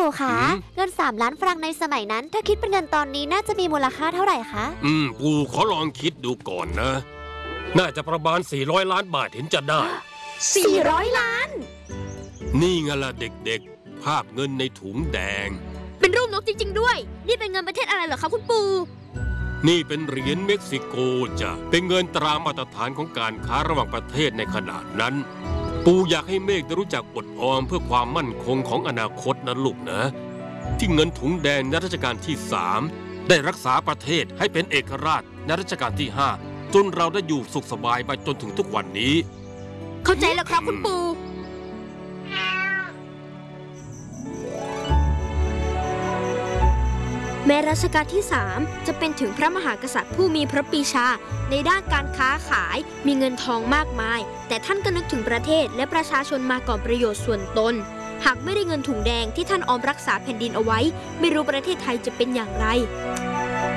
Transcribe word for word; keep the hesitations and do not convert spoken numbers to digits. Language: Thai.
ปู่คะเงินสามล้านฟรังในสมัยนั้นถ้าคิดเป็นเงินตอนนี้น่าจะมีมูลค่าเท่าไหร่คะอืมปู่ขอลองคิดดูก่อนนะน่าจะประมาณสี่ร้อยล้านบาทเห็นจะได้สี่ร้อยล้านนี่ไงล่ะเด็กๆภาพเงินในถุงแดงเป็นรูปนกจริงๆด้วยนี่เป็นเงินประเทศอะไรเหรอคะคุณปู่นี่เป็นเหรียญเม็กซิโกจ้ะเป็นเงินตรามาตรฐานของการค้าระหว่างประเทศในขณะนั้นปู่อยากให้เมฆได้รู้จักอดออมเพื่อความมั่นคงของอนาคตนะลูกนะที่เงินถุงแดงในรัชกาลที่สามได้รักษาประเทศให้เป็นเอกราชในรัชกาลที่ห้าจนเราได้อยู่สุขสบายมาจนถึงทุกวันนี้เข้าใจแล้วครับคุณปู่แม้รัชกาลที่สามจะเป็นถึงพระมหากษัตริย์ผู้มีพระปรีชาในด้านการค้าขายมีเงินทองมากมายแต่ท่านก็นึกถึงประเทศและประชาชนมาก่อนประโยชน์ส่วนตนหากไม่ได้เงินถุงแดงที่ท่านออมรักษาแผ่นดินเอาไว้ไม่รู้ประเทศไทยจะเป็นอย่างไร